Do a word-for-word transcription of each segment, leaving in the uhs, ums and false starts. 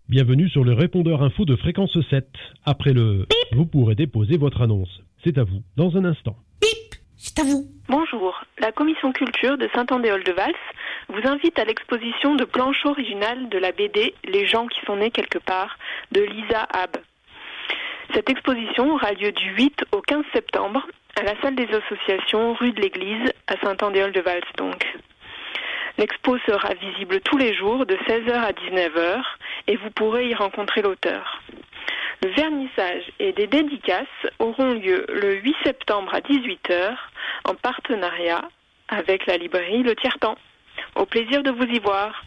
Bienvenue sur le répondeur info de Fréquence sept. Après le bip, vous pourrez déposer votre annonce. C'est à vous, dans un instant. Bip, c'est à vous. Bonjour, la commission culture de Saint-Andéol-de-Vals vous invite à l'exposition de planches originales de la B D « Les gens qui sont nés quelque part » de Lisa Habb. Cette exposition aura lieu du huit au quinze septembre à la salle des associations rue de l'Église à Saint-Andéol-de-Vals donc. L'expo sera visible tous les jours de seize heures à dix-neuf heures et vous pourrez y rencontrer l'auteur. Le vernissage et des dédicaces auront lieu le huit septembre à dix-huit heures en partenariat avec la librairie Le Tiers-Temps. Au plaisir de vous y voir.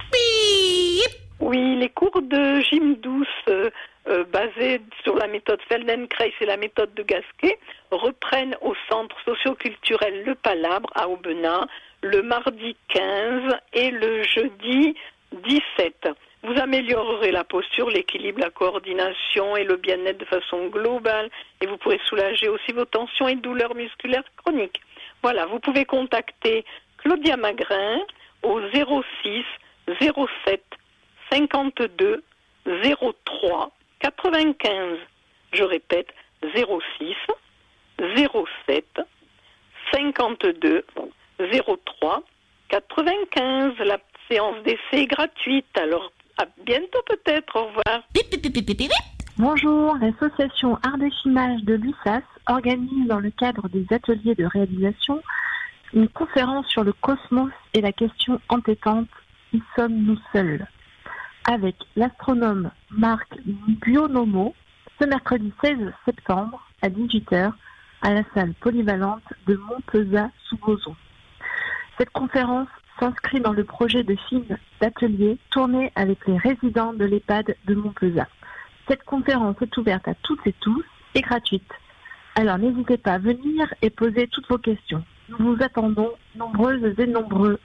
Oui, les cours de gym douce euh, euh, basés sur la méthode Feldenkrais et la méthode de Gasquet reprennent au centre socio-culturel Le Palabre à Aubenas le mardi quinze et le jeudi dix-sept. Vous améliorerez la posture, l'équilibre, la coordination et le bien-être de façon globale et vous pourrez soulager aussi vos tensions et douleurs musculaires chroniques. Voilà, vous pouvez contacter Claudia Magrin au zéro six zéro sept cinquante-deux zéro trois quatre-vingt-quinze. Je répète, zéro six zéro sept cinquante-deux zéro trois quatre-vingt-quinze. La séance d'essai est gratuite, alors à bientôt peut-être, au revoir. Bonjour, l'association Art d'Image de l'U S A S organise dans le cadre des ateliers de réalisation une conférence sur le cosmos et la question entêtante « Qui sommes-nous seuls ?» avec l'astronome Marc Buonomo ce mercredi seize septembre à dix-huit heures à la salle polyvalente de Montpezat-sous-Bozon. Cette conférence s'inscrit dans le projet de film d'atelier tourné avec les résidents de l'EHPAD de Montpezat. Cette conférence est ouverte à toutes et tous et gratuite. Alors n'hésitez pas à venir et poser toutes vos questions. Nous vous attendons nombreuses et nombreux.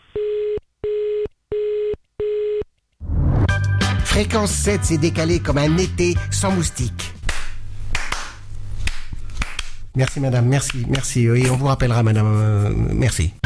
Fréquence sept s'est décalée comme un été sans moustiques. Merci madame, merci, merci. Et on vous rappellera madame, euh, merci.